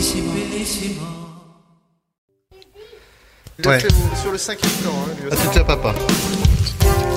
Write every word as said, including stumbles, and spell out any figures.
Il a Ouais. fait au- sur le cinquième temps. Hein, lui Ah, aussi. c'était à papa.